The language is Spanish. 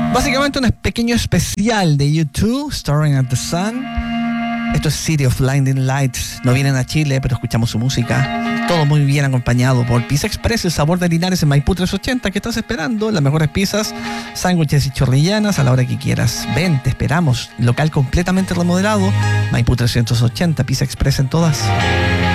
Básicamente un pequeño especial de U2, Staring at the Sun. Esto es City of Blinding Lights. No vienen a Chile, pero escuchamos su música. Todo muy bien acompañado por Pizza Express, el sabor de Linares en Maipú 380. ¿Qué estás esperando? Las mejores pizzas, sándwiches y chorrillanas a la hora que quieras. Ven, te esperamos. Local completamente remodelado. Maipú 380, Pizza Express en todas.